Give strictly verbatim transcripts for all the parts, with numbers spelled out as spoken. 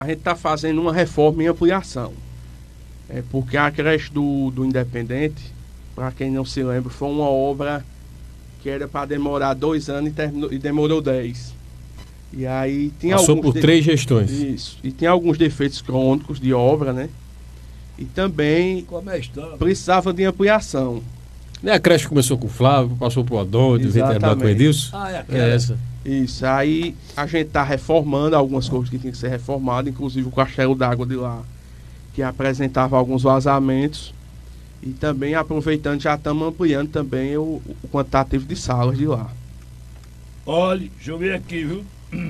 a gente está fazendo uma reforma em ampliação. É porque a creche do, do Independente, para quem não se lembra, foi uma obra que era para demorar dois anos e, terminou, e demorou dez. E aí tinha Passou alguns por de... três gestões. Isso. E tem alguns defeitos crônicos de obra, né? E também é precisava de ampliação. A creche começou com o Flávio, passou por Adonde, veio terminar com o Edilson. Ah, é, é essa. Isso, aí a gente está reformando algumas coisas que tem que ser reformadas, inclusive o castelo d'água de lá, que apresentava alguns vazamentos. E também, aproveitando, já estamos ampliando também o, o quantitativo de salas de lá. Olha, deixa eu ver aqui, viu?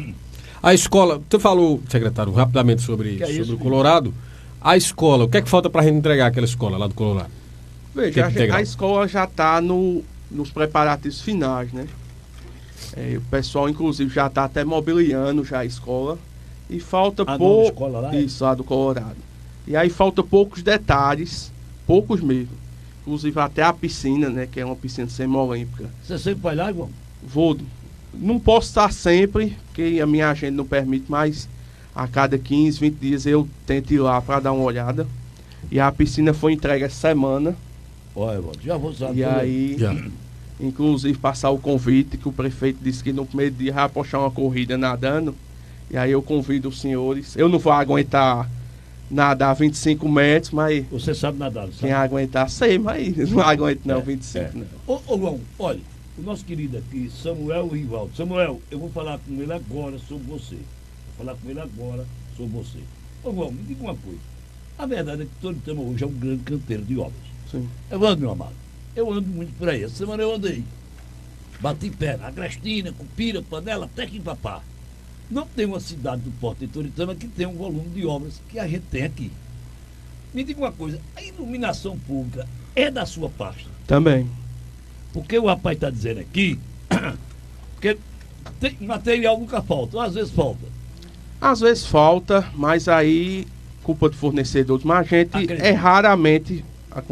A escola, você falou, secretário, rapidamente sobre, é sobre isso, o Colorado. A escola, o que é que falta para a gente entregar aquela escola lá do Colorado? Veja, a, gente, a escola já está no, nos preparativos finais, né? É, o pessoal, inclusive, já está até mobiliando já a escola. E falta a pouco. escola lá? Isso, lá do Colorado. E aí falta poucos detalhes, poucos mesmo. Inclusive até a piscina, né? Que é uma piscina semi-olímpica. Você sempre vai lá, João? Vou. Não posso estar sempre, porque a minha agenda não permite, mas a cada quinze, vinte dias eu tento ir lá para dar uma olhada. E a piscina foi entregue essa semana. Olha, já vou saber. E aí, já. inclusive, passar o convite, que o prefeito disse que no primeiro dia vai puxar uma corrida nadando. E aí eu convido os senhores. Eu não vou aguentar nadar vinte e cinco metros, mas... Você sabe nadar, não sabe? Quem aguentar, sei, mas não aguento não, é, vinte e cinco é. não. Ô, ô, João, olha, o nosso querido aqui, Samuel Rivaldo. Samuel, eu vou falar com ele agora sobre você. Vou falar com ele agora sobre você. Ô, João, me diga uma coisa. A verdade é que Toritama hoje é um grande canteiro de obras. Sim. Eu ando, meu amado. Eu ando muito por aí. Essa semana eu andei. Bati pé na Agrestina, Cupira, Panela, até que Papá. Não tem uma cidade do Porto de Toritama que tenha um volume de obras que a gente tem aqui. Me diga uma coisa, a iluminação pública é da sua pasta? Também. Porque o rapaz está dizendo aqui que tem, material nunca falta, às vezes falta. Às vezes falta, mas aí culpa de fornecedores, mas a gente Acredito. é raramente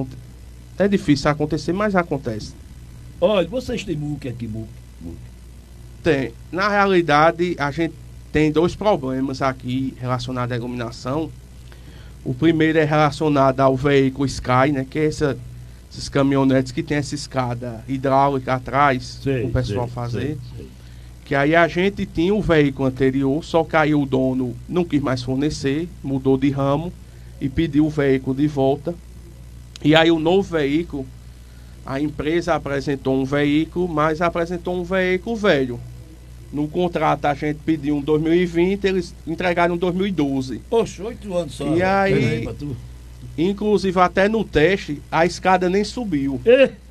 é difícil acontecer, mas acontece. Olha, vocês têm muque aqui, muque, muque. Tem. Na realidade, a gente tem dois problemas aqui relacionados à iluminação. O primeiro é relacionado ao veículo Sky, né? Que é essa, esses caminhonetes que tem essa escada hidráulica atrás, Sei, o pessoal sei, fazer. sei, sei. Que aí a gente tinha o veículo anterior, só que aí o dono não quis mais fornecer, mudou de ramo e pediu o veículo de volta. E aí o novo veículo, a empresa apresentou um veículo, mas apresentou um veículo velho. No contrato a gente pediu um dois mil e vinte, eles entregaram um dois mil e doze. Poxa, oito anos só. E aí, inclusive até no teste, a escada nem subiu.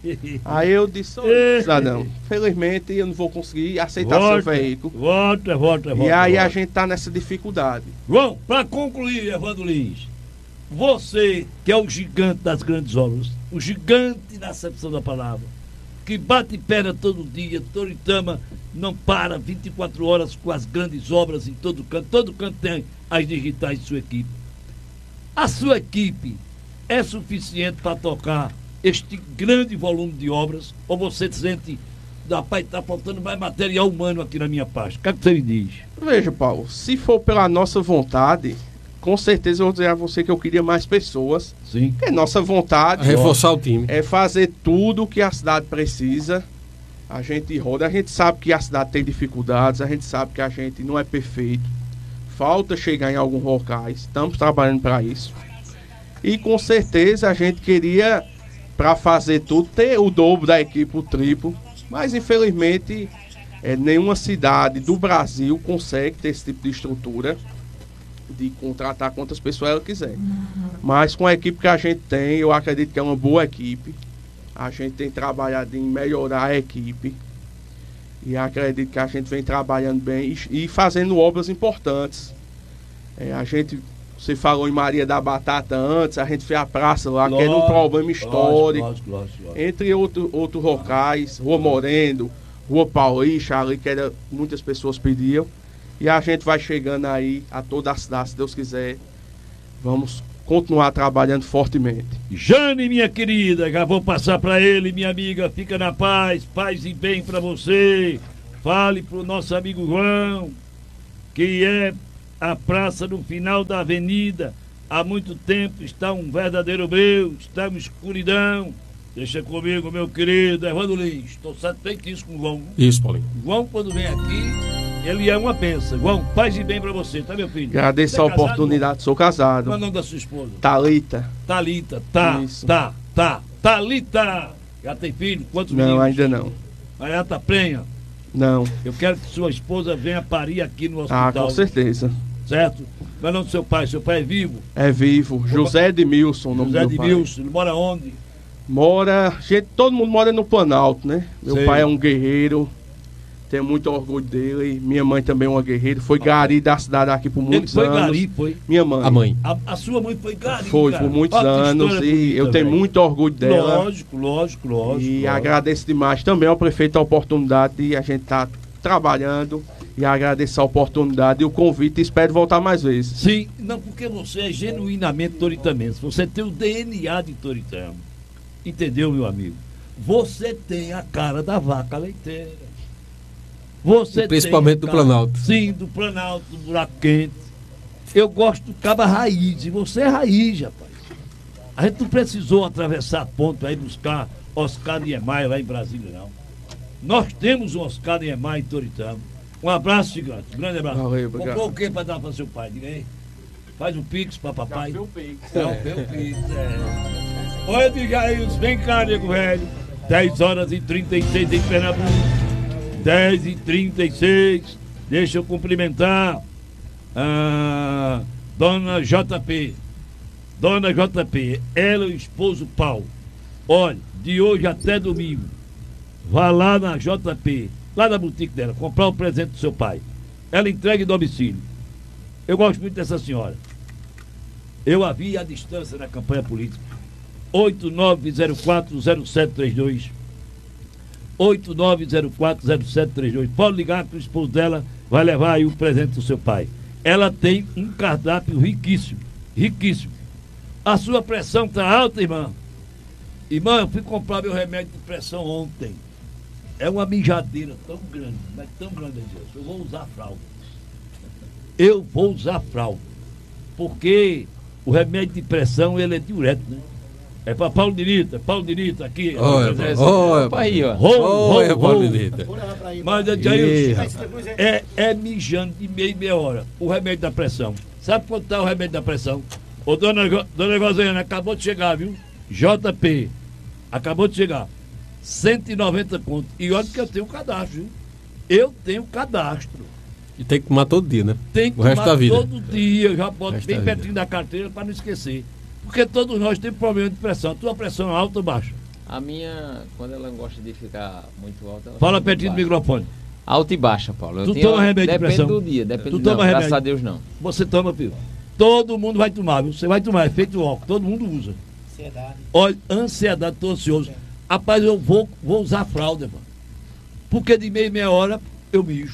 Aí eu disse, olha, cidadão, felizmente eu não vou conseguir aceitar volta, seu veículo. Volta, volta, volta. E aí volta. a gente tá nessa dificuldade. João, para concluir, Evandro Lins, você que é o gigante das grandes obras, o gigante na acepção da palavra, que bate perna todo dia, Toritama não para vinte e quatro horas com as grandes obras em todo canto, todo canto tem as digitais de sua equipe. A sua equipe é suficiente para tocar este grande volume de obras, ou você sente, rapaz, está faltando mais material humano aqui na minha pasta? O que é que você me diz? Veja, Paulo, se for pela nossa vontade, com certeza eu vou dizer a você que eu queria mais pessoas. Sim. Porque nossa vontade reforçar o time. É fazer tudo que a cidade precisa. A gente roda, a gente sabe que a cidade tem dificuldades, a gente sabe que a gente não é perfeito. Falta chegar em alguns locais, estamos trabalhando para isso. E com certeza a gente queria, para fazer tudo, ter o dobro da equipe, o triplo. Mas infelizmente é, nenhuma cidade do Brasil consegue ter esse tipo de estrutura de contratar quantas pessoas ela quiser. Mas com a equipe que a gente tem, eu acredito que é uma boa equipe. A gente tem trabalhado em melhorar a equipe. E acredito que a gente vem trabalhando bem e, e fazendo obras importantes. É, a gente, você falou em Maria da Batata antes, a gente fez a praça lá, lógico, que era um problema histórico. Lógico, lógico, lógico. Entre outro, outros locais, Rua Moreno, Rua Paulista, ali que era, muitas pessoas pediam. E a gente vai chegando aí a toda a cidade, se Deus quiser. Vamos continuar trabalhando fortemente. Jane, minha querida, já vou passar para ele, minha amiga. Fica na paz, paz e bem para você. Fale pro nosso amigo João, que é a praça no final da avenida. Há muito tempo está um verdadeiro breu, está uma escuridão. Deixa comigo, meu querido Evandro Lins. Estou satisfeitíssimo com o João. Isso, Paulinho. João, quando vem aqui, ele é uma benção. João, paz e bem pra você, tá, meu filho? Agradeço Você a é casado, oportunidade, João? sou casado. Qual é o nome da sua esposa? Thalita. Thalita, tá, Isso. tá, tá. Thalita! Já tem filho? Quantos Não, meninos? ainda não. Mas ela tá prenha. Não. Eu quero que sua esposa venha parir aqui no Ah, hospital. com certeza. Certo? Qual é o nome do seu pai? Seu pai é vivo? É vivo. José Edmilson, o nome José do de meu pai. Milson. Ele mora onde? Mora, gente, todo mundo mora no Planalto, né? Meu Sei. pai é um guerreiro, tenho muito orgulho dele. Minha mãe também é uma guerreira. Foi gari da cidade aqui por muitos Ele foi anos. gari, foi? Minha mãe. A mãe. A, a sua mãe foi gari, Foi cara. por muitos Olha que anos história e bonita, eu tenho velho. muito orgulho dela. Lógico, lógico, lógico. E lógico. agradeço demais também ao prefeito a oportunidade de a gente estar trabalhando. E agradeço a oportunidade e o convite e espero voltar mais vezes. Sim, não, porque você é genuinamente toritamense. Você tem o D N A de Toritama. Entendeu, meu amigo? Você tem a cara da vaca leiteira. Você E principalmente tem a do cara- Planalto. Sim, do Planalto, do buraco quente. Eu gosto do caba raiz. E você é raiz, rapaz. A gente não precisou atravessar a ponte para ir buscar Oscar Niemeyer lá em Brasília, não. Nós temos um Oscar Niemeyer em Toritama. Um abraço, gigante. Um grande abraço. Valeu, obrigado. Comprou o que para dar para seu pai? Diga aí. Faz um pix para papai. Já viu o Pix. Não, vê o pix, é. Olha, diga aí, os vem cá, nego velho. dez horas e trinta e seis em Pernambuco. dez e trinta e seis. Deixa eu cumprimentar a dona J P. Dona J P, ela e o esposo Paulo. Olha, de hoje até domingo, vá lá na J P, lá na boutique dela, comprar o presente do seu pai. Ela entrega em domicílio. Eu gosto muito dessa senhora. Eu a vi à distância na campanha política. oito nove zero quatro zero sete três dois. oito nove zero quatro zero sete três dois. Pode ligar que o esposo dela vai levar aí o presente do seu pai. Ela tem um cardápio riquíssimo. Riquíssimo. A sua pressão está alta, irmã? Irmã, eu fui comprar meu remédio de pressão ontem. É uma mijadeira tão grande, mas tão grande, Deus. Eu vou usar fralda. Eu vou usar fralda. Porque o remédio de pressão, ele é diurético, né? É para Paulo Dinita, Paulo Dinita aqui. Olha, Presença. olha, Aí, ó. Rou, rou, olha, Paulo rou. Dinita. Mas, Ih, Adiailson, rapaz. é, é mijando de meia em meia hora o remédio da pressão. Sabe quanto está o remédio da pressão? Ô, dona, Go- dona Gozena, acabou de chegar, viu? J P, acabou de chegar. cento e noventa conto. E olha que eu tenho cadastro, viu? Eu tenho cadastro. E tem que tomar todo dia, né? Tem que O resto tomar da vida. todo dia. Eu já boto resto bem da vida. pertinho da carteira para não esquecer. Porque todos nós temos problema de pressão. A tua pressão é alta ou baixa? A minha, quando ela gosta de ficar muito alta... ela Fala fica pertinho do baixa. microfone. Alta e baixa, Paulo. Eu Tu tenho- toma remédio de Depende pressão? do dia, depende Tu do toma não, graças remédio? a Deus não. Você toma, filho. Todo mundo vai tomar, viu? Você vai tomar, é feito óculos, todo mundo usa. Ansiedade. Olha, ansiedade, tô ansioso. Rapaz, eu vou, vou usar fralda, mano. Porque de meia e meia hora eu mijo.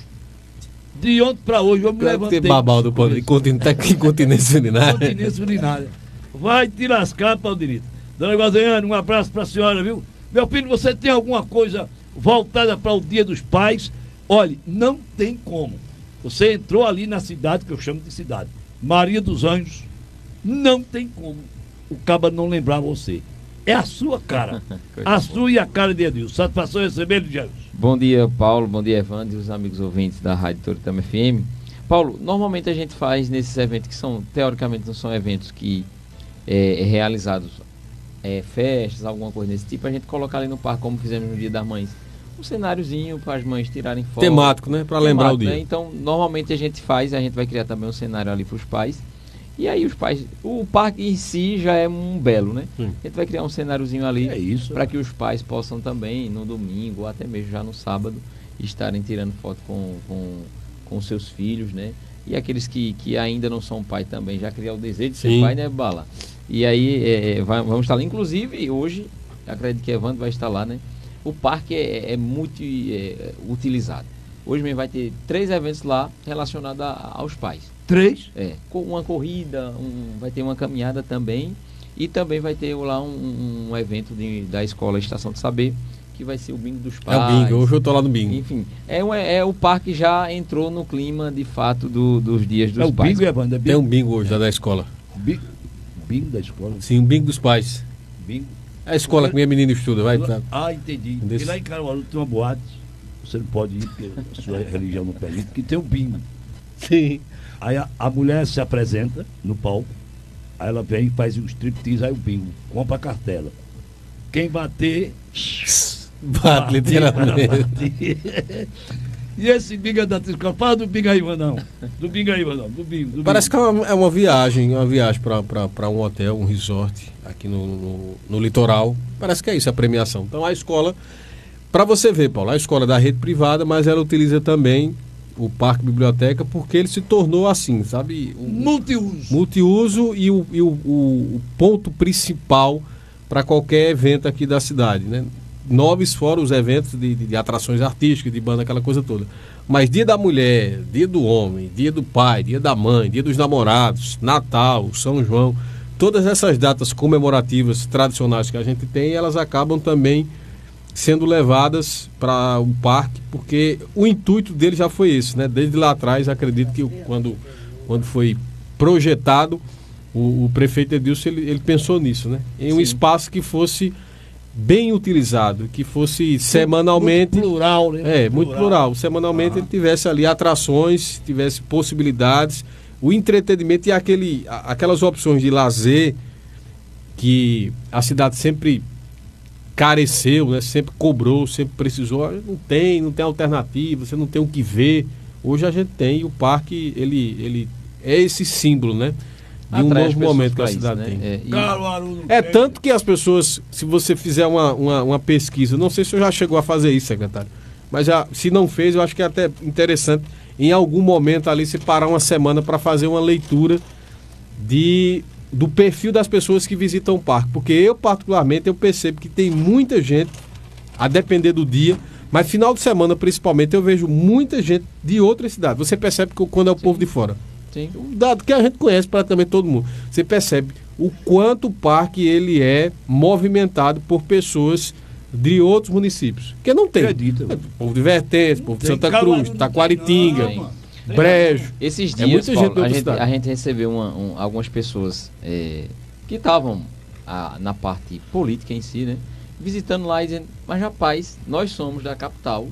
De ontem pra hoje eu me Tem levantei. babal do Paulo, incontinência urinária. Continência urinária. Vai te lascar, Paulinito. Dona Guaziane, um abraço pra senhora, viu? Meu filho, você tem alguma coisa voltada para o Dia dos Pais? Olha, não tem como. Você entrou ali na cidade, que eu chamo de cidade, Maria dos Anjos, não tem como o caba não lembrar você. É a sua cara. A sua e a cara de Edilson. Satisfação receber, Edilson. Bom dia, Paulo. Bom dia, Evandro e os amigos ouvintes da Rádio Toritama F M. Paulo, normalmente a gente faz nesses eventos que são, teoricamente, não são eventos que é, é realizados é, festas, alguma coisa desse tipo, a gente coloca ali no parque, como fizemos no Dia das Mães, um cenáriozinho para as mães tirarem foto. Temático, né? Para lembrar o Temático, dia. né? Então, normalmente a gente faz, a gente vai criar também um cenário ali para os pais. E aí os pais, o parque em si já é um belo, né? Sim. A gente vai criar um cenáriozinho ali É isso. para que os pais possam também, no domingo ou até mesmo já no sábado, estarem tirando foto com, com, com seus filhos, né? E aqueles que, que ainda não são pai também, já criar o desejo de ser Sim. pai, né, Bala? E aí é, vai- vamos estar lá. Inclusive, hoje, acredito que Evandro vai estar lá, né? O parque é, é muito é, utilizado. Hoje mesmo vai ter três eventos lá relacionados a- aos pais. Três. É, com uma corrida, um, vai ter uma caminhada também e também vai ter lá um, um evento de- da escola Estação de Saber que vai ser o bingo dos É pais. o bingo, hoje eu tô lá no bingo. Enfim, é, um- é, o parque já entrou no clima, de fato, do- dos dias dos É o pais. bingo, Evandro? É Tem bingo, um bingo hoje lá da escola. bi- bingo da escola? Sim, um bingo dos pais. Bingo. É a escola que minha menina estuda, vai. Tá. Ah, entendi. Desse- E lá em Caruaru tem uma boate, você não pode ir, porque a sua religião não permite, que tem o bingo. Sim. Aí a, a mulher se apresenta no palco, aí ela vem e faz um striptease, aí o bingo, compra a cartela. Quem bater... Bate, literalmente. bate. E esse bingo é da escola. Fala do bingo aí, não. Do bingo aí, não. Do bingo. Do Parece que bingo. é uma, é uma viagem, uma viagem para um hotel, um resort aqui no, no, no litoral. Parece que é isso a premiação. Então a escola, para você ver, Paulo, a escola é da rede privada, mas ela utiliza também o Parque Biblioteca porque ele se tornou assim, sabe? Um, Multiuso. multiuso e o, e o, o, o ponto principal para qualquer evento aqui da cidade, né? Noves fora os eventos de, de, de atrações artísticas, de banda, aquela coisa toda. Mas dia da mulher, dia do homem, dia do pai, dia da mãe, dia dos namorados, Natal, São João, todas essas datas comemorativas tradicionais que a gente tem, elas acabam também sendo levadas para o parque, porque o intuito dele já foi esse, né? Desde lá atrás, acredito que quando, quando foi projetado, o, o prefeito Edilson, ele, ele pensou nisso, né? Em um Sim. espaço que fosse bem utilizado, que fosse semanalmente... Muito plural, né? É, muito plural. Semanalmente Ah. ele tivesse ali atrações, tivesse possibilidades, o entretenimento e aquele, a- aquelas opções de lazer que a cidade sempre careceu, né? Sempre cobrou, sempre precisou. Não tem, não tem alternativa, você não tem o que ver. Hoje a gente tem e o parque, ele, ele é esse símbolo, né? De um Atrai as novo pessoas momento que a pra isso, cidade né? tem. É, e- Caruaru não É tem. tanto que as pessoas, se você fizer uma, uma, uma pesquisa, não sei se você já chegou a fazer isso, secretário, mas já, se não fez, eu acho que é até interessante, em algum momento ali, se parar uma semana para fazer uma leitura de, do perfil das pessoas que visitam o parque. Porque eu, particularmente, eu percebo que tem muita gente, a depender do dia, mas final de semana, principalmente, eu vejo muita gente de outras cidades. Você percebe que quando é o povo de fora. Sim. Um dado que a gente conhece praticamente todo mundo. Você percebe o quanto o parque ele é movimentado por pessoas de outros municípios. Que não tem. Acredita. É, povo de Vertentes, povo de Tem Santa Caruaru, Cruz, não Taquaritinga, tem, não, mano. Tem Brejo. Esses É dias, muita gente Paulo, de a, outra gente, cidade. a gente recebeu uma- um- algumas pessoas é, que estavam ah, na parte política em si, né? Visitando lá e dizendo, mas rapaz, nós somos da capital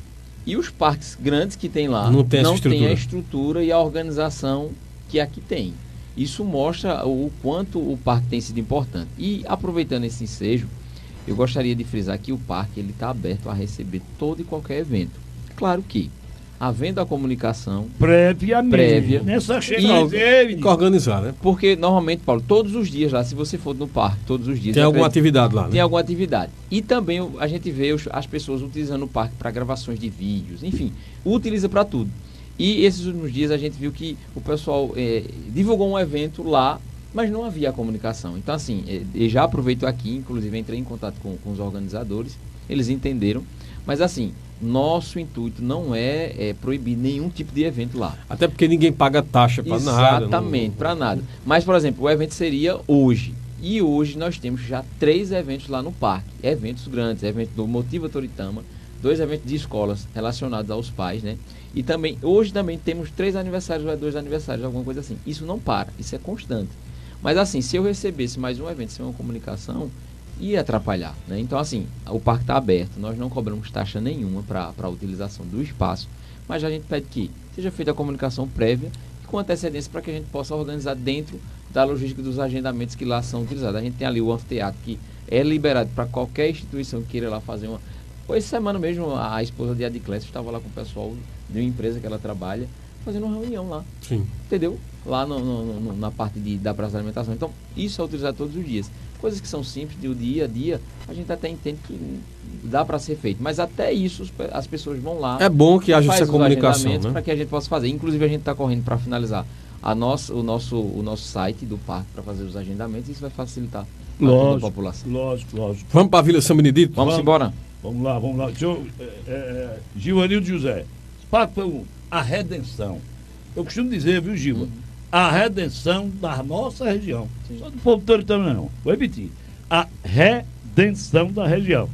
e os parques grandes que tem lá Não tem essa a estrutura. estrutura e a organização que aqui tem. Isso mostra o quanto o parque tem sido importante. E aproveitando esse ensejo, eu gostaria de frisar que o parque ele está aberto a receber todo e qualquer evento. Claro que, havendo a comunicação, Previamente. Prévia. Nessa chega Não, dizer, tem que organizar, né? porque normalmente, Paulo, todos os dias lá, se você for no parque, todos os dias, Tem eu alguma acredito- atividade lá, né? tem alguma atividade. E também o- a gente vê os- as pessoas utilizando o parque para gravações de vídeos, enfim, utiliza para tudo. E esses últimos dias a gente viu que o pessoal eh, divulgou um evento lá, mas não havia a comunicação. Então, assim, eh, eu já aproveito aqui, inclusive entrei em contato com, com os organizadores, eles entenderam, mas assim, nosso intuito não é, eh, proibir nenhum tipo de evento lá. Até porque ninguém paga taxa para nada. Exatamente, não- para nada. Mas, por exemplo, o evento seria hoje. E hoje nós temos já três eventos lá no parque. Eventos grandes, evento do Motiva Toritama, dois eventos de escolas relacionados aos pais, né? E também, hoje também temos três aniversários, ou dois aniversários, alguma coisa assim. Isso não para, isso é constante. Mas assim, se eu recebesse mais um evento sem uma comunicação, ia atrapalhar, né? Então assim, o parque está aberto, nós não cobramos taxa nenhuma para a utilização do espaço, mas a gente pede que seja feita a comunicação prévia com antecedência para que a gente possa organizar dentro da logística dos agendamentos que lá são utilizados. A gente tem ali o anfiteatro que é liberado para qualquer instituição que queira lá fazer uma... Essa semana mesmo a esposa de Adiclés estava lá com o pessoal de uma empresa que ela trabalha, fazendo uma reunião lá, Sim. entendeu? Lá no, no- no- na parte de, da praça de alimentação. Então, isso é utilizado todos os dias. Coisas que são simples, do dia a dia, a gente até entende que dá para ser feito. Mas até isso, os pe- as pessoas vão lá. É bom que haja faz essa os comunicação, agendamentos né? para que a gente possa fazer. Inclusive, a gente está correndo para finalizar a nossa, o, nosso, o nosso site do parque para fazer os agendamentos. Isso vai facilitar a toda a Lógico, população. lógico, lógico. Vamos para a Vila São Benedito? Vamos, Vamos. embora. Vamos lá, vamos lá. Deixa eu, é, é, Givanildo José. Parque foi um, a redenção. Eu costumo dizer, viu, Giva? A redenção da nossa região. Sim. Só do povo todo também não. Vou repetir. A redenção da região.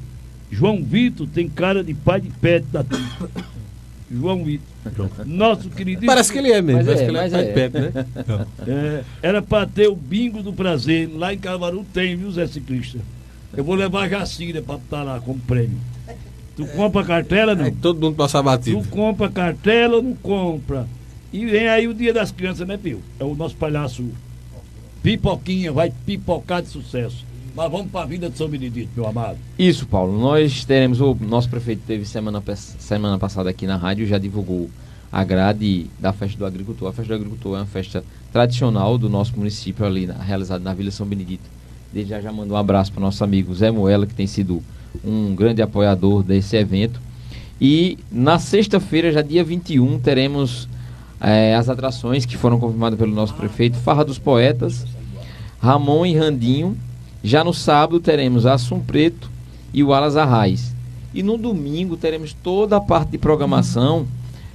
João Vitor tem cara de pai de pet da turma. João Vitor. Nosso queridíssimo. Parece que ele é mesmo, Mas parece é, que ele é mas pai é. de Pepe, né? É, era para ter o bingo do prazer. Lá em Caruaru tem, viu, Zé Ciclista? Eu vou levar a Jacira para estar lá como prêmio. Tu compra cartela, não? Aí todo mundo passa batido. Tu compra cartela ou não compra? E vem aí o Dia das Crianças, né, Pio? É o nosso palhaço Pipoquinha, vai pipocar de sucesso. Mas vamos para a vida de São Benedito, meu amado. Isso, Paulo. Nós teremos, o nosso prefeito teve semana, semana passada aqui na rádio, já divulgou a grade da Festa do Agricultor. A Festa do Agricultor é uma festa tradicional do nosso município ali, na, realizada na Vila São Benedito. Desde já já mando um abraço para o nosso amigo Zé Moela, que tem sido um grande apoiador desse evento. E na sexta-feira, já dia vinte e um, teremos é, as atrações que foram confirmadas pelo nosso prefeito, Farra dos Poetas, Ramon e Randinho. Já no sábado teremos Assum Preto e o Alas Arraiz. E no domingo teremos toda a parte de programação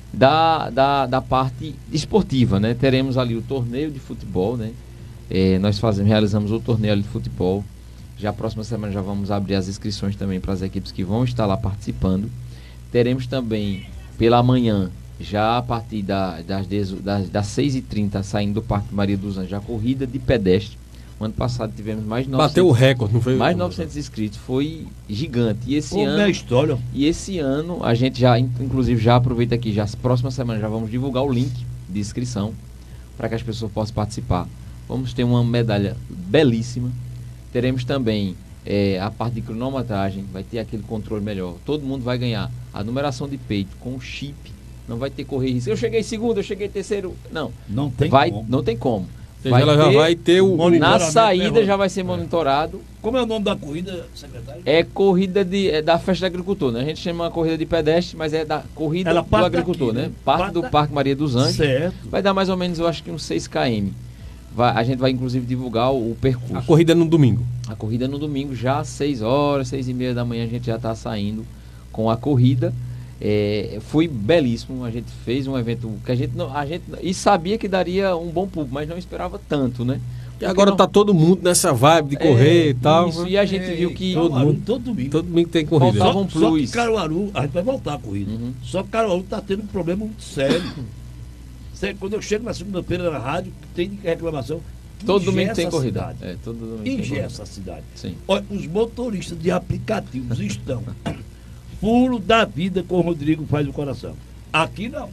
da, da, da parte esportiva, né? Teremos ali o torneio de futebol, né? É, nós fazemos, realizamos o torneio ali de futebol. Já a próxima semana já vamos abrir as inscrições também para as equipes que vão estar lá participando. Teremos também pela manhã, já a partir da, das, das, das seis e trinta, saindo do Parque Maria dos Anjos, a corrida de pedestre. O ano passado tivemos mais de novecentos, bateu o recorde, não foi? mais de novecentos inscritos, foi gigante. E esse Como ano, é a história? e esse ano a gente já, inclusive, já aproveita aqui, já próxima semana já vamos divulgar o link de inscrição para que as pessoas possam participar. Vamos ter uma medalha belíssima. Teremos também é, a parte de cronometragem, vai ter aquele controle melhor. Todo mundo vai ganhar a numeração de peito com chip. Não vai ter correr risco. Eu cheguei segundo, eu cheguei terceiro. Não. Não tem vai, como. Não tem como. Vai ela já ter, vai ter o. na saída né, já vai ser monitorado. Como é o nome da corrida, secretário? É corrida de, é da Festa do Agricultor, né? A gente chama a corrida de pedestre, mas é da corrida Ela do parte agricultor, daqui, né? né? Parte, Parte do da- Parque Maria dos Anjos. Certo. Vai dar mais ou menos, eu acho que uns seis quilômetros. Vai, a gente vai inclusive divulgar o, o percurso. A corrida é no domingo. A corrida é no domingo, já às seis horas, seis e meia da manhã, a gente já está saindo com a corrida. É, foi belíssimo, a gente fez um evento que a gente não, a gente e sabia que daria um bom público, mas não esperava tanto, né? E agora não- tá todo mundo nessa vibe de correr É, e tal. isso, né? e a gente É, viu que todo Caruaru, mundo- todo domingo. Todo domingo tem corrida. Faltava um Só, só que plus. Caruaru, a gente vai voltar a corrida. Uhum. Só que Caruaru está tendo um problema muito sério. Sério, quando eu chego na segunda-feira na rádio, tem reclamação. Todo domingo engessa tem a corrida. cidade. É, todo domingo tem corrida. Engessa a cidade. Sim. Olha, os motoristas de aplicativos estão furo da vida com o Rodrigo Faz o Coração. Aqui não.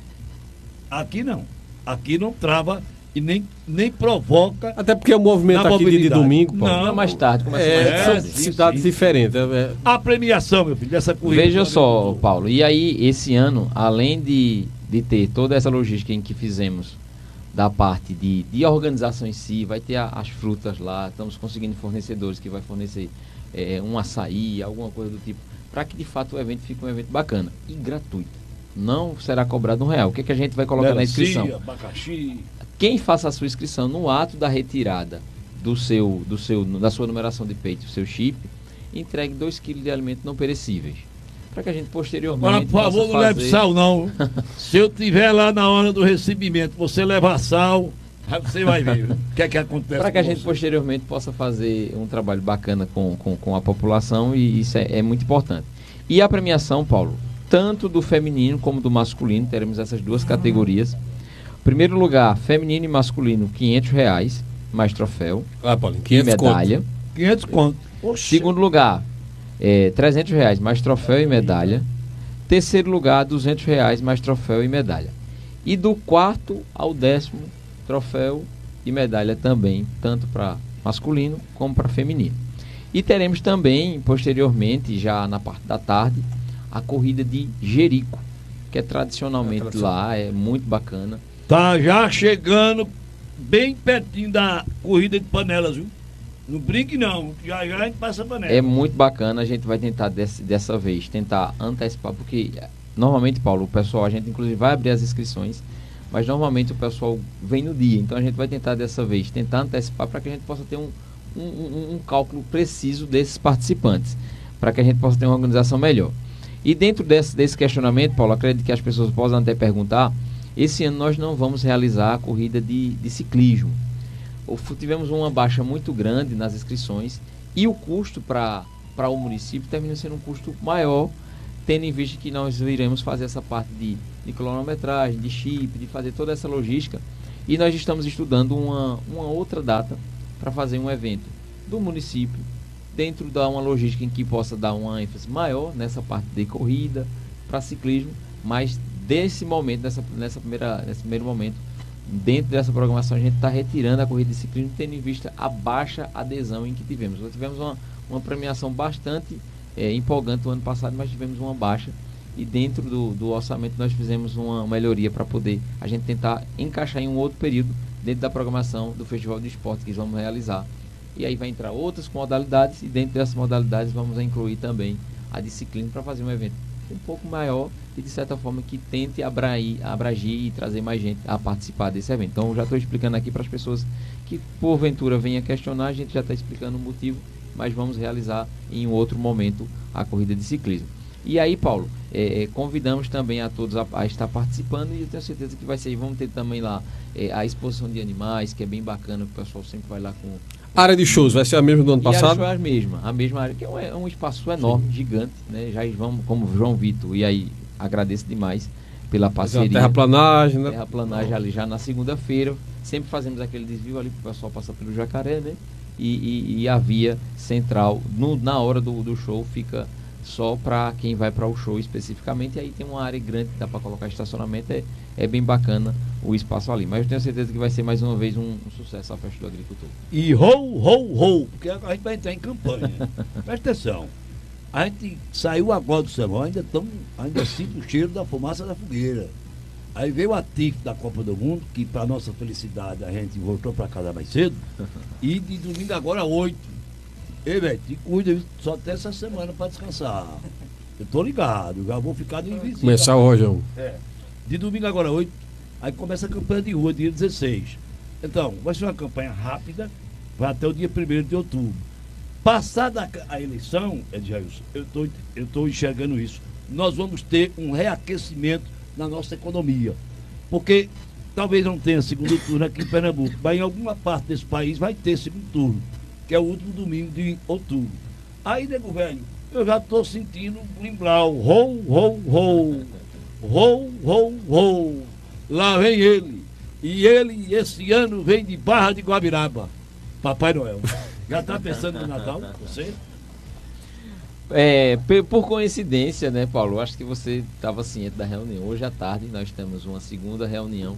Aqui não. Aqui não trava e nem, nem provoca. Até porque o movimento Na aqui de, de mobilidade. domingo, Paulo, Não, mais tarde, começa mais é, é, são tarde. sim, cidades sim. diferentes. é- é- A premiação, meu filho, dessa corrida. Veja só, Paulo, e aí esse ano, além de, de ter toda essa logística em que fizemos da parte de, de organização em si, vai ter a- as frutas lá, estamos conseguindo fornecedores que vai fornecer é, um açaí, alguma coisa do tipo, para que de fato o evento fique um evento bacana e gratuito. Não será cobrado um real. O que, é que a gente vai colocar na inscrição? Melancia, abacaxi. Quem faça a sua inscrição no ato da retirada do seu, do seu, da sua numeração de peito, o seu chip, entregue dois quilos de alimentos não perecíveis. Para que a gente posteriormente. Agora, por favor, possa não leve fazer- sal, não. Se eu tiver lá na hora do recebimento, você levar sal, aí você vai ver viu? O que é que acontece. Para que a com gente você. posteriormente possa fazer um trabalho bacana com, com, com a população, e isso é, é muito importante. E a premiação, Paulo, tanto do feminino como do masculino, teremos essas duas categorias. Primeiro lugar, feminino e masculino, quinhentos reais, mais troféu Ah, Paulinho, e quinhentos medalha. conto. quinhentos conto. Oxe. Segundo lugar, é, trezentos reais, mais troféu e medalha. Terceiro lugar, duzentos reais, mais troféu e medalha. E do quarto ao décimo, troféu e medalha também, tanto para masculino como para feminino. E teremos também, posteriormente, já na parte da tarde, a corrida de Jerico, que é tradicionalmente É tradicional. lá, é muito bacana. Tá já chegando bem pertinho da corrida de panelas, viu? Não brinque não, já já a gente passa a panela. É muito bacana, a gente vai tentar desse, dessa vez, tentar antecipar, porque normalmente, Paulo, o pessoal, a gente inclusive vai abrir as inscrições, mas normalmente o pessoal vem no dia, então a gente vai tentar dessa vez, tentar antecipar para que a gente possa ter um, um, um, um cálculo preciso desses participantes, para que a gente possa ter uma organização melhor. E dentro desse, desse questionamento, Paulo, acredito que as pessoas possam até perguntar, esse ano nós não vamos realizar a corrida de, de ciclismo. Tivemos uma baixa muito grande nas inscrições e o custo para para o município termina sendo um custo maior, tendo em vista que nós iremos fazer essa parte de, de cronometragem, de chip, de fazer toda essa logística. E nós estamos estudando uma, uma outra data para fazer um evento do município, dentro de uma logística em que possa dar uma ênfase maior nessa parte de corrida, para ciclismo, mas desse momento, nessa, nessa primeira, nesse primeiro momento, dentro dessa programação a gente está retirando a corrida de ciclismo, tendo em vista a baixa adesão em que tivemos. Nós tivemos uma, uma premiação bastante é, empolgante no ano passado, mas tivemos uma baixa, e dentro do, do orçamento nós fizemos uma melhoria para poder a gente tentar encaixar em um outro período dentro da programação do Festival de Esporte que vamos realizar. E aí vai entrar outras modalidades, e dentro dessas modalidades vamos incluir também a de ciclismo para fazer um evento um pouco maior e de certa forma que tente abrair, abrangir e trazer mais gente a participar desse evento. Então já estou explicando aqui para as pessoas que porventura venham questionar, a gente já está explicando o motivo, mas vamos realizar em um outro momento a corrida de ciclismo. E aí, Paulo, é, é, convidamos também a todos a, a estar participando, e eu tenho certeza que vai ser, vamos ter também lá é, a exposição de animais, que é bem bacana, o pessoal sempre vai lá com... A área de shows vai ser a mesma do ano e passado? A, a mesma, a mesma área, que é um, é um espaço enorme, sim, gigante, né? Já vamos, como João Vitor, e aí agradeço demais pela parceria. Terraplanagem, né? Terraplanagem ali já na segunda-feira, sempre fazemos aquele desvio ali para o pessoal passar pelo Jacaré, né? E, e, e a via central, no, na hora do, do show, fica só para quem vai para o show especificamente, e aí tem uma área grande que dá para colocar estacionamento, é, é bem bacana o espaço ali, mas eu tenho certeza que vai ser mais uma vez um, um sucesso a festa do agricultor. E ho, ho, ho, porque a gente vai entrar em campanha. Presta atenção, a gente saiu agora do sermão, ainda estamos, ainda sinto o cheiro da fumaça da fogueira. Aí veio a T I F da Copa do Mundo, que para nossa felicidade a gente voltou para casa mais cedo, e de domingo agora oito. Ei, velho, te cuida, só até essa semana para descansar. Eu tô ligado, já vou ficar no invisível. Começar o rojão. É. De domingo agora oito, aí começa a campanha de rua, dia dezesseis. Então, vai ser uma campanha rápida, vai até o dia primeiro de outubro. Passada a, a eleição, Edjailson, eu tô, eu tô enxergando isso, nós vamos ter um reaquecimento na nossa economia. Porque talvez não tenha segundo turno aqui em Pernambuco, mas em alguma parte desse país vai ter segundo turno, que é o último domingo de outubro. Aí, nego velho, eu já estou sentindo o blimblau. Rou, rou, rou. Rou, rou, rou. Lá vem ele. E ele, esse ano, vem de Barra de Guabiraba. Papai Noel. Já está pensando no Natal, você? É, por coincidência, né, Paulo? Acho que você estava ciente da reunião. Hoje à tarde nós temos uma segunda reunião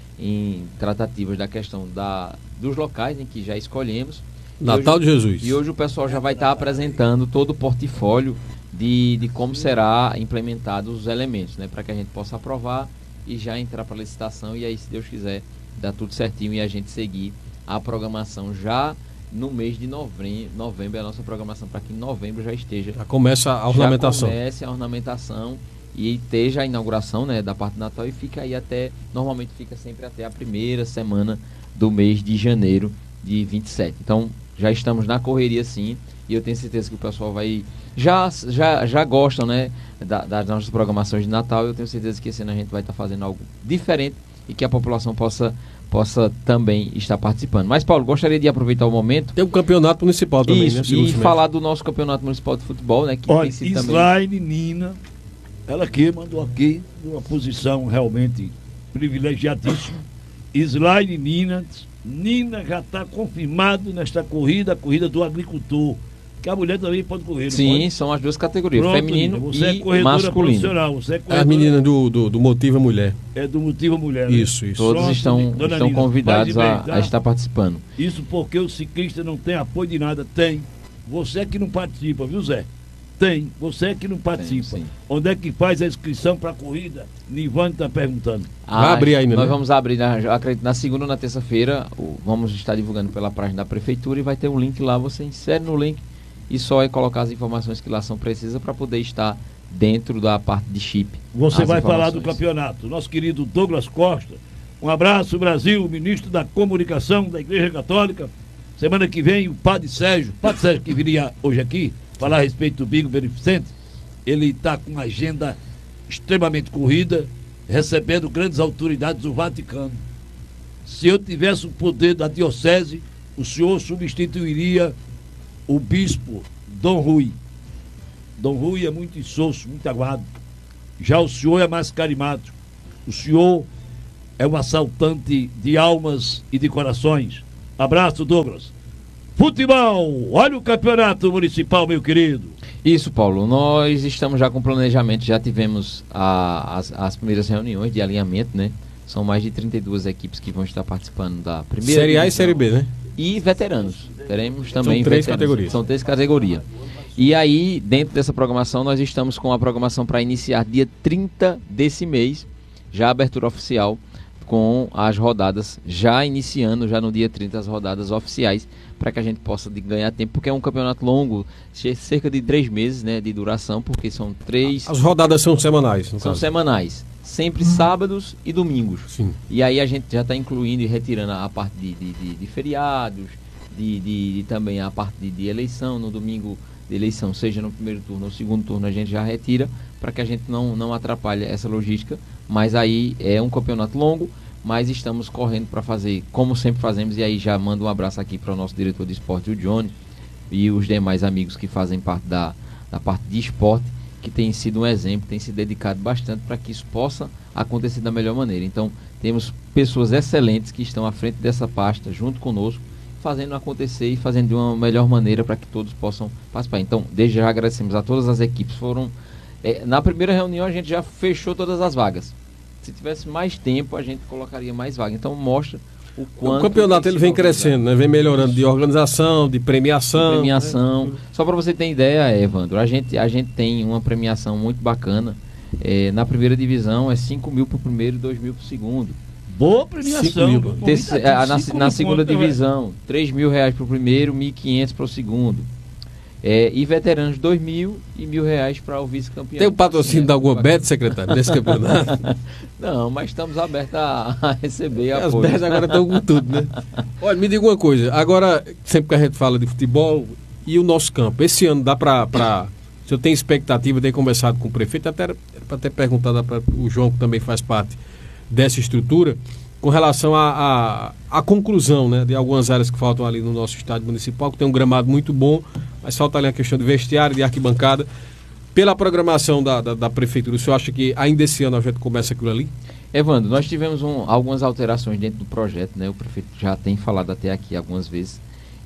em tratativas da questão da, dos locais em que já escolhemos. Natal hoje, de Jesus. E hoje o pessoal já vai estar apresentando todo o portfólio de, de como será implementados os elementos, né? Para que a gente possa aprovar e já entrar para a licitação, e aí, se Deus quiser, dar tudo certinho e a gente seguir a programação já no mês de novembro. Novembro é a nossa programação, para que em novembro já esteja. Já começa a ornamentação. Já comece a ornamentação e esteja a inauguração, né, da parte do Natal, e fica aí até, normalmente fica sempre até a primeira semana do mês de janeiro de vinte e sete. Então, já estamos na correria, sim, e eu tenho certeza que o pessoal vai já já já gostam, né, da, das nossas programações de Natal. Eu tenho certeza que esse ano a gente vai estar fazendo algo diferente e que a população possa possa também estar participando. Mas, Paulo, gostaria de aproveitar o momento. Tem um campeonato municipal também, Isso, né? E semestre. falar do nosso campeonato municipal de futebol, né, que olha, tem sido Slaine também... Nina, ela aqui mandou aqui numa posição realmente privilegiadíssima. Slaine Nina, Nina já está confirmado nesta corrida, a corrida do agricultor, que a mulher também pode correr. Sim, pode? são as duas categorias, Pronto, feminino Nina, você e é corredora masculino. Profissional, você é, É a menina do, do, do Motiva Mulher. É do Motiva Mulher. Né? Isso, isso. Todos Pronto, estão, Dona estão Nina, convidados bem, a, tá? a estar participando. Isso porque o ciclista não tem apoio de nada. Tem. Você é que não participa, viu, Zé? Tem. Você é que não participa. Sim, sim. Onde é que faz a inscrição para a corrida? Nivane está perguntando. Vai abrir ainda, Nós né? vamos abrir, na, acredito, na segunda ou na terça-feira, o- vamos estar divulgando pela página da prefeitura, e vai ter um link lá, você insere no link e só é colocar as informações que lá são precisas para poder estar dentro da parte de chip. Você as vai falar do informações. campeonato. Nosso querido Douglas Costa. Um abraço, Brasil, ministro da Comunicação da Igreja Católica. Semana que vem, o Padre Sérgio, Padre Sérgio que viria hoje aqui, falar a respeito do Bingo Beneficente, ele está com uma agenda extremamente corrida, recebendo grandes autoridades do Vaticano. Se eu tivesse o poder da diocese, o senhor substituiria o bispo Dom Rui. Dom Rui é muito insosso, muito aguado. Já o senhor é mais carismático. O senhor é um assaltante de almas e de corações. Abraço, Douglas. Futebol, olha o campeonato municipal, meu querido. Isso, Paulo, nós estamos já com planejamento, já tivemos a, as, as primeiras reuniões de alinhamento, né? São mais de trinta e duas equipes que vão estar participando da primeira Série A e divisão. Série B, né? E veteranos. Teremos também São três veteranos. categorias. São três categorias. E aí, dentro dessa programação, nós estamos com a programação para iniciar dia trinta desse mês, já a abertura oficial, com as rodadas já iniciando, já no dia trinta, as rodadas oficiais, para que a gente possa de ganhar tempo, porque é um campeonato longo, cerca de três meses, né, de duração, porque são três... As rodadas são semanais, no São caso. semanais, sempre sábados e domingos. Sim. E aí a gente já está incluindo e retirando a parte de, de, de, de feriados, de, de, de também a parte de, de eleição, no domingo de eleição, seja no primeiro turno ou segundo turno, a gente já retira, para que a gente não, não atrapalhe essa logística. Mas aí é um campeonato longo, mas estamos correndo para fazer, como sempre fazemos, e aí já mando um abraço aqui para o nosso diretor de esporte, o Johnny, e os demais amigos que fazem parte da, da parte de esporte, que tem sido um exemplo, tem se dedicado bastante para que isso possa acontecer da melhor maneira. Então, temos pessoas excelentes que estão à frente dessa pasta, junto conosco, fazendo acontecer e fazendo de uma melhor maneira para que todos possam participar. Então, desde já agradecemos a todas as equipes. Foram é, na primeira reunião a gente já fechou todas as vagas. Se tivesse mais tempo, a gente colocaria mais vagas. Então, mostra o quanto... O campeonato ele vem crescendo, né? Vem melhorando de organização, de premiação. De premiação. Né? Só para você ter ideia, Evandro, a gente, a gente tem uma premiação muito bacana. É, na primeira divisão é cinco mil para o primeiro e dois mil para o segundo. Boa premiação. mil, Pô, Terce- muita- ah, na, cinco na mil segunda conto, divisão, três mil reais para o primeiro, mil e quinhentos para o segundo. É, e veteranos, dois mil e mil reais para o vice-campeão. Tem o patrocínio É, da alguma bacana. bet, secretário, desse campeonato? Não, mas estamos abertos a, a receber As apoio. bets agora estão com tudo, né? Olha, me diga uma coisa. Agora, sempre que a gente fala de futebol e o nosso campo, esse ano dá para... Pra... Se eu tenho expectativa, tenho conversado com o prefeito, até para ter perguntado para o João, que também faz parte dessa estrutura, com relação à a, a, a conclusão, né, de algumas áreas que faltam ali no nosso estádio municipal, que tem um gramado muito bom, mas falta ali a questão de vestiário, de arquibancada. Pela programação da, da, da prefeitura, o senhor acha que ainda esse ano a gente começa aquilo ali? Evandro, nós tivemos um, algumas alterações dentro do projeto, né? O prefeito já tem falado até aqui algumas vezes.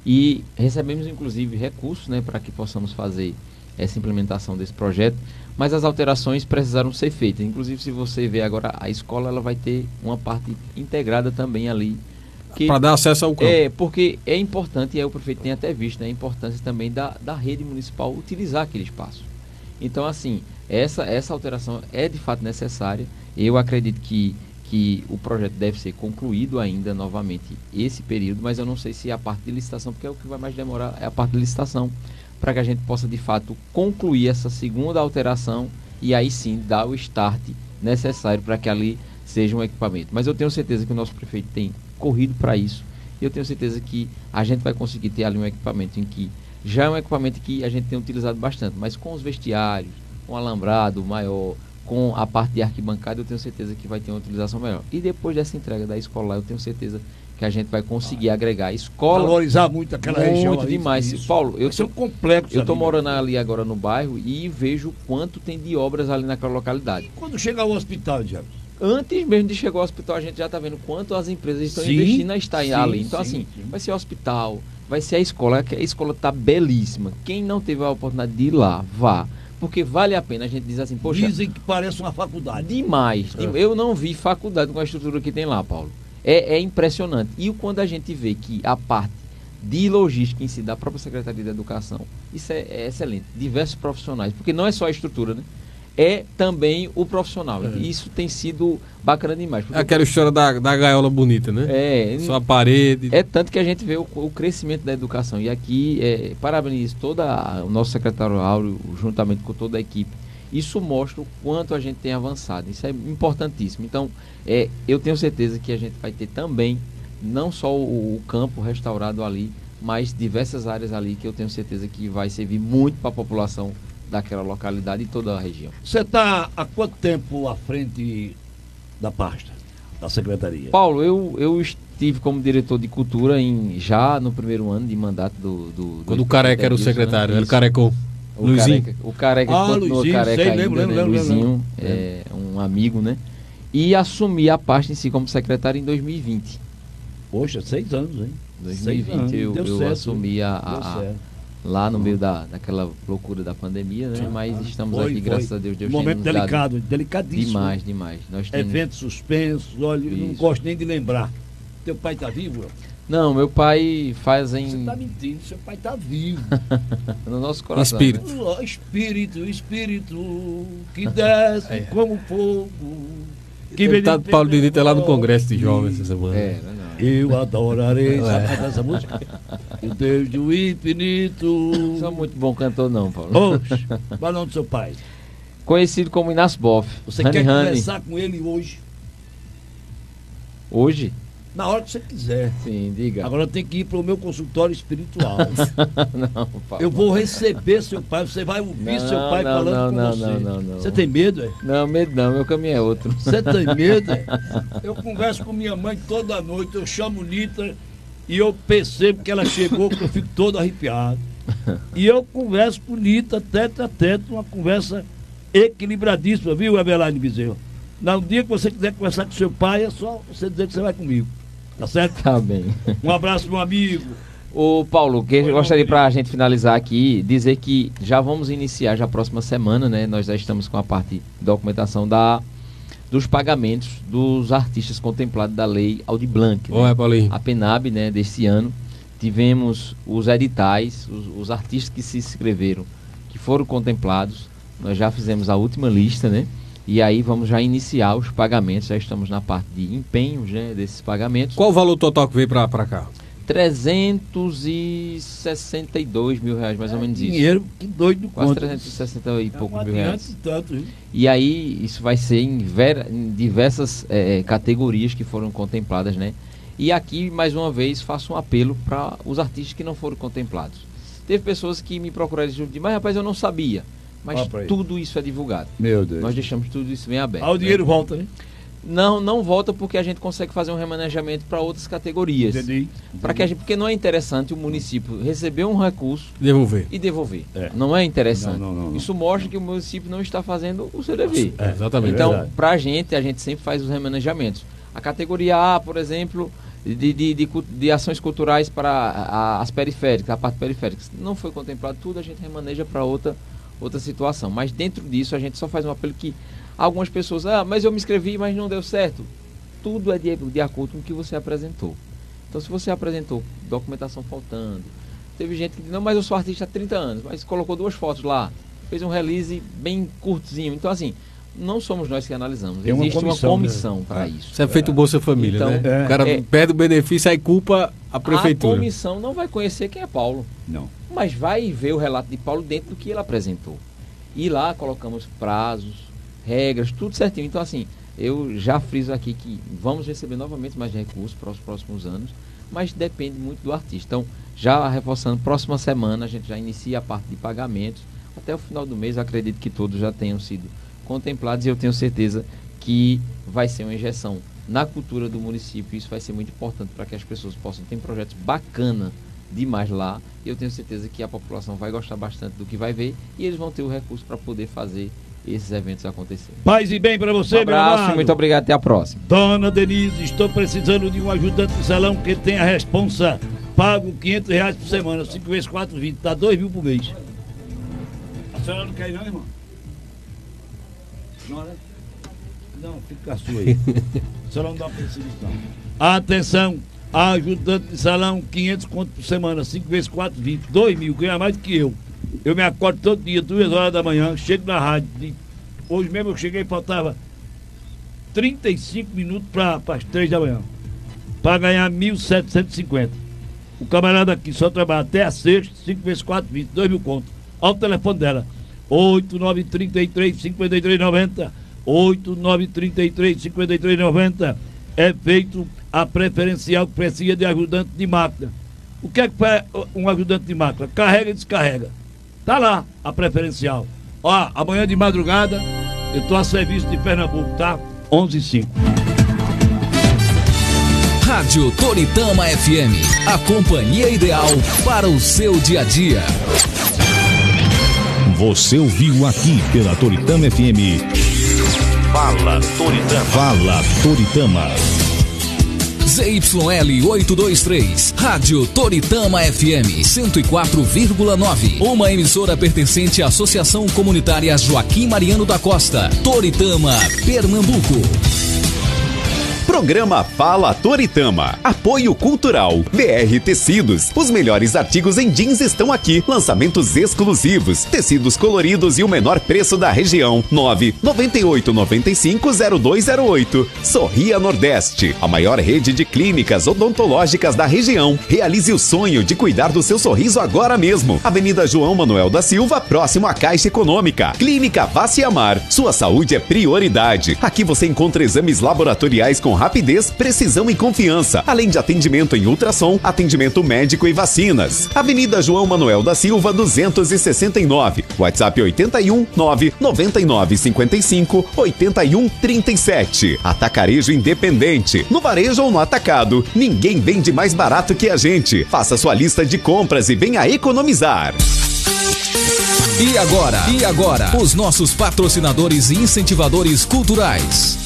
E recebemos, inclusive, recursos, né, para que possamos fazer essa implementação desse projeto, mas as alterações precisaram ser feitas. Inclusive, se você ver agora, a escola ela vai ter uma parte integrada também ali. Para dar acesso ao campo. É, porque é importante, e aí o prefeito tem até visto, né, a importância também da, da rede municipal utilizar aquele espaço. Então, assim, essa, essa alteração é de fato necessária. Eu acredito que, que o projeto deve ser concluído ainda novamente esse período, mas eu não sei se é a parte de licitação, porque é o que vai mais demorar, é a parte de licitação, para que a gente possa de fato concluir essa segunda alteração e aí sim dar o start necessário para que ali seja um equipamento. Mas eu tenho certeza que o nosso prefeito tem corrido para isso, e eu tenho certeza que a gente vai conseguir ter ali um equipamento em que já é um equipamento que a gente tem utilizado bastante, mas com os vestiários, com o alambrado maior, com a parte de arquibancada, eu tenho certeza que vai ter uma utilização melhor. E depois dessa entrega da escola, eu tenho certeza que a gente vai conseguir agregar escola. Valorizar muito aquela região. Muito ali, demais. isso. Paulo, eu Vai ser tô, um complexo. eu tô ali, morando né? ali agora no bairro e vejo quanto tem de obras ali naquela localidade. Quando chegar ao hospital, Diabo? Antes mesmo de chegar ao hospital, a gente já está vendo quanto as empresas estão Sim, investindo a estar sim, ali. Então, sim, assim, sim. vai ser hospital, vai ser a escola, que a escola está belíssima. Quem não teve a oportunidade de ir lá, vá. Porque vale a pena. A gente diz assim, poxa, Dizem que parece uma faculdade. demais. É. Eu não vi faculdade com a estrutura que tem lá, Paulo. É, é impressionante. E quando a gente vê que a parte de logística em si, da própria Secretaria de Educação, isso é, é excelente. Diversos profissionais, porque não é só a estrutura, né? É também o profissional. É. E isso tem sido bacana demais. porque- É aquela história da, da gaiola bonita, né? É, Só a parede. é tanto que a gente vê o, o crescimento da educação. E aqui, é, parabenizo todo o nosso secretário Áureo, juntamente com toda a equipe. Isso mostra o quanto a gente tem avançado. Isso é importantíssimo. Então, é, eu tenho certeza que a gente vai ter também, não só o, o campo restaurado ali, mas diversas áreas ali que eu tenho certeza que vai servir muito para a população daquela localidade e toda a região. Você está há quanto tempo à frente da pasta, da secretaria? Paulo, eu, eu estive como diretor de cultura em, já no primeiro ano de mandato do... do, do Quando o Careca era o Edilson, secretário, né? era o Isso. Carecão. O Luizinho. careca, o careca Ah, continua Luizinho, careca sei, ainda, lembro, né? lembro, lembro, Luizinho lembro. é um amigo, né? E assumi a pasta em si como secretário em dois mil e vinte. Poxa, seis anos, hein? dois mil e Seis vinte anos, eu, deu eu certo, assumi a, Deu a- a- certo. lá no meio da, daquela loucura da pandemia, né? Mas estamos Foi, aqui, foi. graças a Deus, Deus Um tem momento nos dado delicado, delicadíssimo. demais, demais. Nós temos... Eventos suspensos, olha, eu não Isso. gosto nem de lembrar. Teu pai tá vivo? Ó? Não, meu pai faz Você em... tá mentindo, seu pai tá vivo. no nosso coração. Espírito. né? Ó, Espírito, espírito, que desce como fogo. Que Ele tá, vem- Paulo Benito é lá no Congresso de Jovens essa semana. É, não, não. Eu adorarei, sabe É. cantar essa música? O Deus do infinito. Não sou muito bom cantor não, Paulo. Oxe, qual é o nome do seu pai? Conhecido como Inácio Boff. Você Honey quer Honey. conversar com ele hoje? Hoje? Na hora que você quiser. Sim, diga. Agora tem que ir para o meu consultório espiritual. não, Paulo. Eu vou receber seu pai, você vai ouvir Não, seu pai não, falando não, com não, você. não, não, não. Você tem medo, é? Não, medo não, meu caminho é outro. Você tem medo? É? Eu converso com minha mãe toda noite, eu chamo Nita e eu percebo que ela chegou, que eu fico todo arrepiado. E eu converso com Nita, tete a tete, uma conversa equilibradíssima, viu, Abelardo Bezerra? No dia que você quiser conversar com seu pai, é só você dizer que você vai comigo. Tá certo? Tá bem. Um abraço, meu amigo. Ô Paulo, que eu gostaria para a gente finalizar aqui, dizer que já vamos iniciar já a próxima semana, né? Nós já estamos com a parte de documentação da, dos pagamentos dos artistas contemplados da lei Aldir Blanc. Né? Olha, Paulinho. A PENAB, né, deste ano. Tivemos os editais, os, os artistas que se inscreveram, que foram contemplados. Nós já fizemos a última lista, né? E aí vamos já iniciar os pagamentos, já estamos na parte de empenhos, né, desses pagamentos. Qual o valor total que veio pra, pra cá? trezentos e sessenta e dois mil reais, mais ou menos isso. Dinheiro, que doido Quase quanto. trezentos e sessenta e poucos Não mil adianta reais. tanto, viu? E aí isso vai ser em, ver- em diversas eh, categorias que foram contempladas, né? E aqui, mais uma vez, faço um apelo para os artistas que não foram contemplados. Teve pessoas que me procuraram e disseram, mas rapaz, eu não sabia. Mas Ó, pra aí. tudo isso é divulgado. Meu Deus. Nós deixamos tudo isso bem aberto. Ah, o dinheiro né? volta, né? Não, não volta porque a gente consegue fazer um remanejamento para outras categorias. Entendi. Para que a gente, porque não é interessante o município receber um recurso Devolver. e devolver. É. Não é interessante. Não, não, não, não. Isso mostra que o município não está fazendo o seu dever. É, exatamente. Então, verdade. para a gente, a gente sempre faz os remanejamentos. A categoria A, por exemplo, de, de, de, cu- de ações culturais para a- as periféricas, a parte periférica, não foi contemplado tudo, a gente remaneja para outra, outra situação. Mas dentro disso, a gente só faz um apelo que algumas pessoas, ah, mas eu me inscrevi, mas não deu certo. Tudo é de, de acordo com o que você apresentou. Então, se você apresentou documentação faltando, teve gente que disse, não, mas eu sou artista há trinta anos, mas colocou duas fotos lá, fez um release bem curtinho. Então, assim, não somos nós que analisamos. Tem uma Existe uma comissão, comissão, né? para É. isso. Isso é feito Bolsa Família, Então, né? é. O cara É. perde o benefício, aí culpa a prefeitura. A comissão não vai conhecer quem é Paulo, Não. mas vai ver o relato de Paulo dentro do que ele apresentou. E lá colocamos prazos, regras, tudo certinho. Então, assim, eu já friso aqui que vamos receber novamente mais recursos para os próximos anos, mas depende muito do artista. Então, já reforçando, próxima semana a gente já inicia a parte de pagamentos. Até o final do mês, eu acredito que todos já tenham sido contemplados e eu tenho certeza que vai ser uma injeção na cultura do município. Isso vai ser muito importante para que as pessoas possam ter projetos bacanas demais lá. E eu tenho certeza que a população vai gostar bastante do que vai ver e eles vão ter o recurso para poder fazer esses eventos acontecerem. Paz e bem pra você, Um meu abraço amado. e muito obrigado. Até a próxima. Dona Denise, estou precisando de um ajudante de salão que tenha responsa. Pago quinhentos reais por semana, cinco vezes quatro, vinte. Dá dois mil por mês. A senhora não quer ir não, irmão? Senhora? Não, fica a sua aí. A senhora não dá perseguição. Atenção, ajudante de salão, quinhentos conto por semana, cinco vezes quatro, vinte. dois mil, ganha mais do que eu. Eu me acordo todo dia, duas horas da manhã, chego na rádio. de- Hoje mesmo eu cheguei e faltava trinta e cinco minutos para as três da manhã. Para ganhar mil setecentos e cinquenta. O camarada aqui só trabalha até a sexta, cinco vezes quatro, vinte, dois mil contos. Olha o telefone dela. oito nove três três, cinco três nove zero. oito nove três três, cinco três nove zero. É feito a preferencial que precisa de ajudante de máquina. O que é que faz um ajudante de máquina? Carrega e descarrega. Tá lá a preferencial. Ó, amanhã de madrugada eu tô a serviço de Pernambuco, tá? onze e cinco. Rádio Toritama F M, a companhia ideal para o seu dia a dia. Você ouviu aqui pela Toritama F M. Fala Toritama. Fala Toritama. Z Y L oitocentos e vinte e três, Rádio Toritama F M cento e quatro vírgula nove, uma emissora pertencente à Associação Comunitária Joaquim Mariano da Costa, Toritama, Pernambuco. Programa Fala Toritama. Apoio Cultural. B R Tecidos. Os melhores artigos em jeans estão aqui. Lançamentos exclusivos. Tecidos coloridos e o menor preço da região. nove nove oito nove cinco zero dois zero oito. Sorria Nordeste. A maior rede de clínicas odontológicas da região. Realize o sonho de cuidar do seu sorriso agora mesmo. Avenida João Manuel da Silva, próximo à Caixa Econômica. Clínica Vaciamar. Sua saúde é prioridade. Aqui você encontra exames laboratoriais com rapidez, precisão e confiança, além de atendimento em ultrassom, atendimento médico e vacinas. Avenida João Manuel da Silva, duzentos e sessenta e nove. WhatsApp oitenta e um, nove nove nove cinquenta e cinco, oitenta e um, trinta e sete. Atacarejo Independente. No varejo ou no atacado, ninguém vende mais barato que a gente. Faça sua lista de compras e venha economizar. E agora? E agora? Os nossos patrocinadores e incentivadores culturais.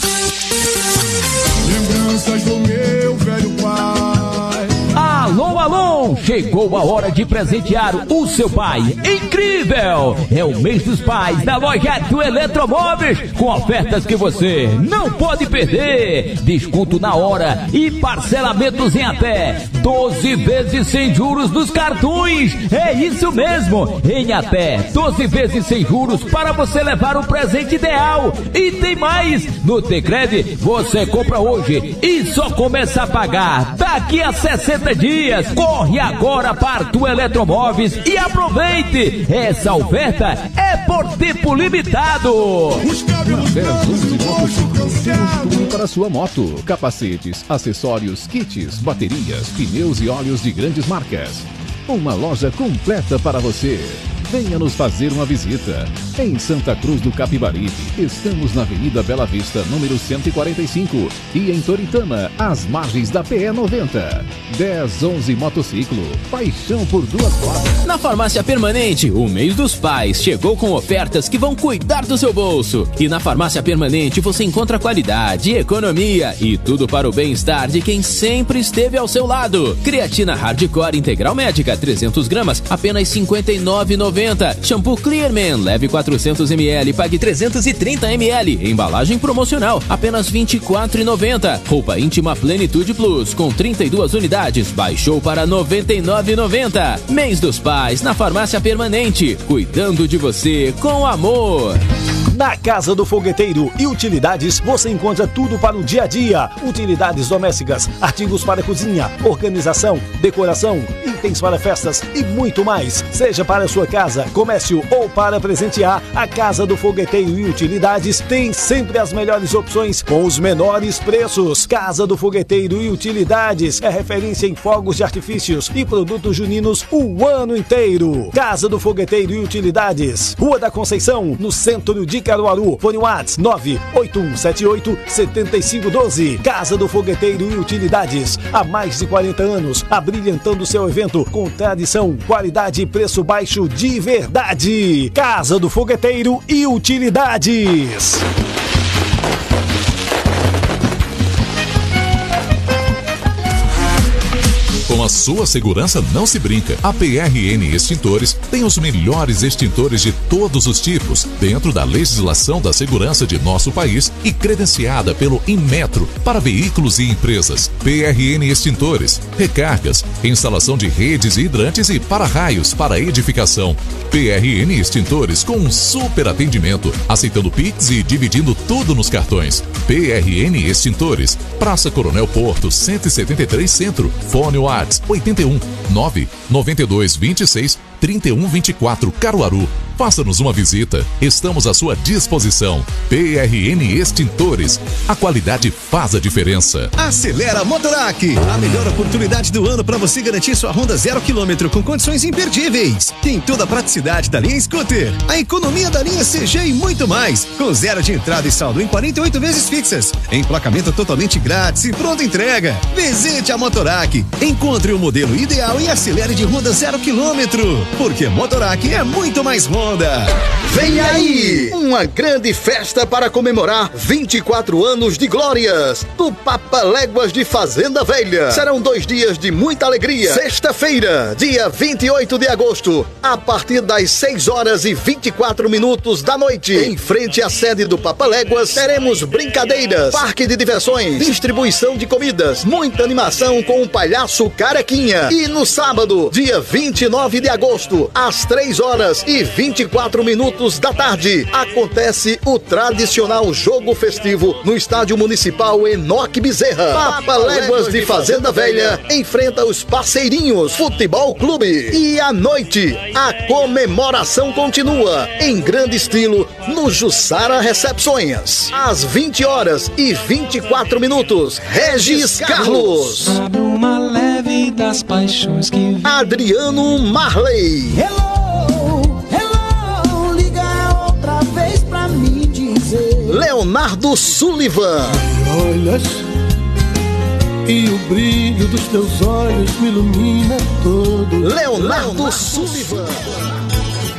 Lembranças do meu velho pai. Alô, alô! Chegou a hora de presentear o seu pai. Incrível! É o mês dos pais da Loja do Eletromóveis, com ofertas que você não pode perder. Desconto na hora e parcelamentos em até doze vezes sem juros nos cartões. É isso mesmo! Em até doze vezes sem juros para você levar o presente ideal. E tem mais! No Tecred você compra hoje e só começa a pagar daqui a sessenta dias. Corre agora para Tu Eletromóveis e aproveite! Essa oferta é por tempo limitado. dez onze Motociclos temos tudo para sua moto: capacetes, acessórios, kits, baterias, pneus e óleos de grandes marcas. Uma loja completa para você. Venha nos fazer uma visita. Em Santa Cruz do Capibaribe, estamos na Avenida Bela Vista, número cento e quarenta e cinco. E em Toritama, às margens da P E noventa. dez onze Motociclo. Paixão por duas rodas. Na Farmácia Permanente, o mês dos pais chegou com ofertas que vão cuidar do seu bolso. E na Farmácia Permanente você encontra qualidade, economia e tudo para o bem-estar de quem sempre esteve ao seu lado. Creatina Hardcore Integral Médica, trezentos gramas, apenas cinquenta e nove reais e noventa centavos. Shampoo Clearman, leve quatrocentos mililitros, pague trezentos e trinta mililitros. Embalagem promocional, apenas vinte e quatro reais e noventa centavos. Roupa íntima Plenitude Plus, com trinta e duas unidades, baixou para noventa e nove reais e noventa centavos. Mês dos Pais, na Farmácia Permanente, cuidando de você com amor. Na Casa do Fogueteiro e Utilidades, você encontra tudo para o dia a dia. Utilidades domésticas, artigos para cozinha, organização, decoração, itens para festas e muito mais. Seja para sua casa, comércio ou para presentear, a Casa do Fogueteiro e Utilidades tem sempre as melhores opções com os menores preços. Casa do Fogueteiro e Utilidades é referência em fogos de artifícios e produtos juninos o ano inteiro. Casa do Fogueteiro e Utilidades, Rua da Conceição, no centro de Caruaru. Fone WhatsApp nove oito um sete oito sete cinco um dois. Casa do Fogueteiro e Utilidades, há mais de quarenta anos, abrilhantando seu evento com tradição, qualidade e preço baixo de verdade. Casa do Fogueteiro e Utilidades. Com a sua segurança não se brinca. A P R N Extintores tem os melhores extintores de todos os tipos, dentro da legislação da segurança de nosso país e credenciada pelo Inmetro para veículos e empresas. P R N Extintores, recargas, instalação de redes e hidrantes e para-raios para edificação. P R N Extintores com um super atendimento, aceitando Pix e dividindo tudo nos cartões. P R N Extintores, Praça Coronel Porto, cento e setenta e três Centro. Fone WhatsApp oitenta e um, nove noventa e dois, vinte e seis, trinta e um, vinte e quatro, Caruaru. Faça-nos uma visita. Estamos à sua disposição. P R N Extintores. A qualidade faz a diferença. Acelera Motorac. A melhor oportunidade do ano para você garantir sua Honda zero quilômetro com condições imperdíveis. Tem toda a praticidade da linha Scooter, a economia da linha C G e muito mais. Com zero de entrada e saldo em quarenta e oito vezes fixas. Emplacamento totalmente grátis e pronta entrega. Visite a Motorac. Encontre o modelo ideal e acelere de Honda zero quilômetro. Porque Motorac é muito mais Honda. Honda. Vem aí, uma grande festa para comemorar vinte e quatro anos de glórias do Papaléguas de Fazenda Velha. Serão dois dias de muita alegria. Sexta-feira, dia vinte e oito de agosto, a partir das seis horas e vinte e quatro minutos da noite, em frente à sede do Papaléguas, teremos brincadeiras, parque de diversões, distribuição de comidas, muita animação com o palhaço Carequinha. E no sábado, dia vinte e nove de agosto, às três horas e vinte e quatro minutos da tarde, acontece o tradicional jogo festivo no Estádio Municipal Enoque Bezerra. Papaléguas de Fazenda Velha enfrenta os Parceirinhos Futebol Clube. E à noite, a comemoração continua em grande estilo no Jussara Recepções. Às vinte horas e vinte e quatro minutos, Regis Carlos. Sabe uma leve das paixões que... Adriano Marley. Leonardo Sullivan. Olhas e o brilho dos teus olhos me ilumina todo. Leonardo Sullivan.